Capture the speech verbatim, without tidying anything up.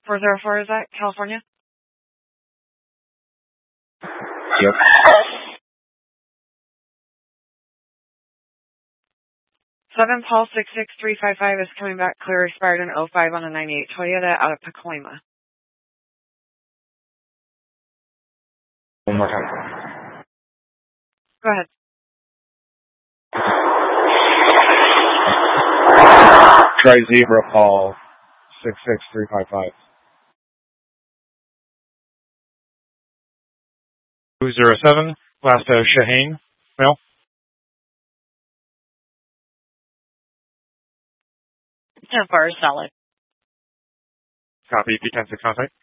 four zero four, is that California? Yep. seven Paul six six three five five is coming back clear, expired in oh five on a ninety-eight Toyota out of Pacoima. One more time. Go ahead. Try Zebra Paul six six three five five. two zero seven, last uh, Shaheen, male. ten four is solid. Copy, P ten six contact.